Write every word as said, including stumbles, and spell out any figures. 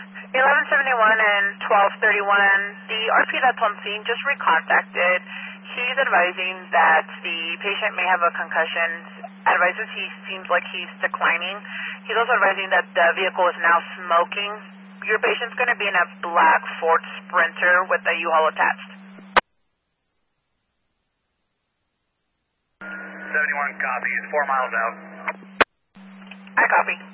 eleven seventy-one and twelve thirty-one, the R P that's on scene just recontacted. He's advising that the patient may have a concussion. Advises he seems like he's declining. He's also advising that the vehicle is now smoking. Your patient's going to be in a black Ford Sprinter with a U-Haul attached. seventy-one copies, four miles out. I copy.